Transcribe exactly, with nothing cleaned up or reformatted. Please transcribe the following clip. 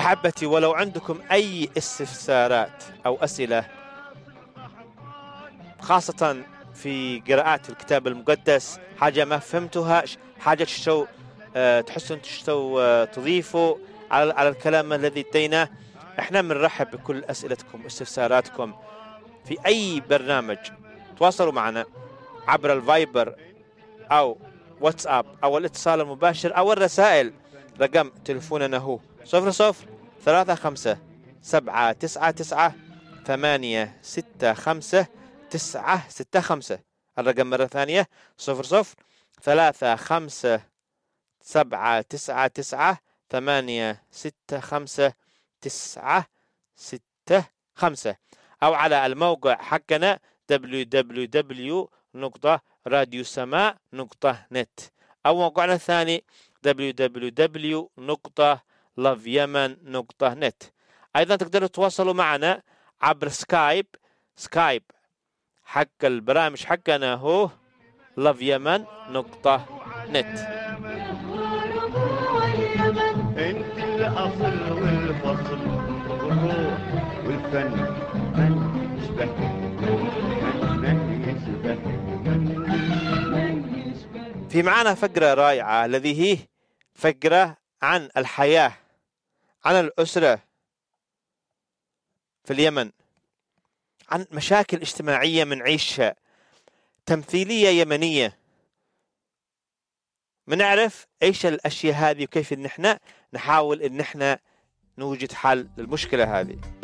أحبتي، ولو عندكم أي استفسارات أو أسئلة خاصة في قراءات الكتاب المقدس، حاجة ما فهمتوها، حاجة تشتو أه تحسوا تشتو أه تضيفوا على على الكلام الذي اديناه، احنا بنرحب بكل أسئلتكم واستفساراتكم في أي برنامج. تواصلوا معنا عبر الفايبر أو واتساب أو الاتصال المباشر أو الرسائل. رقم تلفوننا هو صفر صفر ثلاثة خمسة سبعة تسعة تسعة ثمانية ستة خمسة تسعة ستة خمسة. الرقم مرة ثانية صفر صفر ثلاثة خمسة سبعة تسعة تسعة ثمانية ستة خمسة تسعة ستة خمسة، أو على الموقع حقنا دبليو دبليو دبليو نقطة راديو سماء نقطة نت، أو موقعنا الثاني دبليو دبليو دبليو نقطة لاف يمن نقطة نت. أيضا تقدروا تتواصلوا معنا عبر سكايب. سكايب حق البرامج حقنا هو لاف يمن نقطة نت. انت الاصل والفصل والروح والفن، من يشبهك من يشبهك من يشبهك. في معنا فقرة رائعة الذي هي فقرة عن الحياة، عن الأسرة في اليمن، عن مشاكل اجتماعية من عيشها، تمثيلية يمنية، منعرف ايش الاشياء هذه وكيف ان احنا نحاول ان احنا نوجد حل للمشكلة هذه.